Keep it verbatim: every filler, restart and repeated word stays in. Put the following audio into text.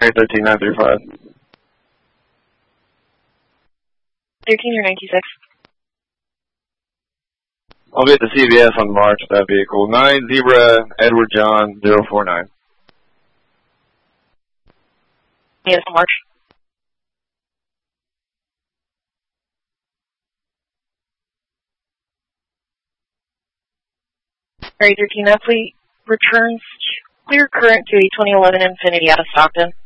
thirteen nine three five. thirteen or ninety-six. I'll be at the C V S on March with that vehicle. nine Zebra Edward John zero four nine. Yes, March. Area thirteen, that fleet returns clear current to a twenty eleven Infiniti out of Stockton.